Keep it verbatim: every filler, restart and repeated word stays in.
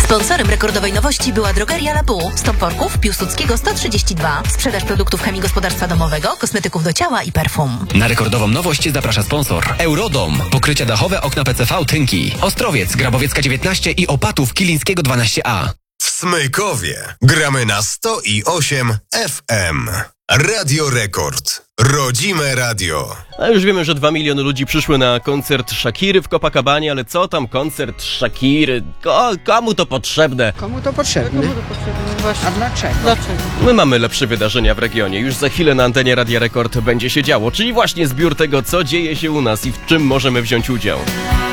Sponsorem rekordowej nowości była drogeria Labu. Stąporków Piłsudskiego sto trzydzieści dwa. Sprzedaż produktów chemii gospodarstwa domowego, kosmetyków do ciała i perfum. Na rekordową nowość zaprasza sponsor. Eurodom. Pokrycia dachowe, okna P C V Tynki. Ostrowiec, Grabowiecka dziewiętnaście i Opatów Kilińskiego dwanaście A. W Smykowie gramy na sto osiem F M. Radio Rekord. Rodzime radio. A już wiemy, że dwa miliony ludzi przyszły na koncert Shakiry w Copacabanie, ale co tam koncert Shakiry? Ko- komu to potrzebne? Komu to potrzebne? Komu to potrzebne? Właśnie. A dlaczego? Dlaczego? My mamy lepsze wydarzenia w regionie. Już za chwilę na antenie Radia Rekord będzie się działo, czyli właśnie zbiór tego, co dzieje się u nas i w czym możemy wziąć udział.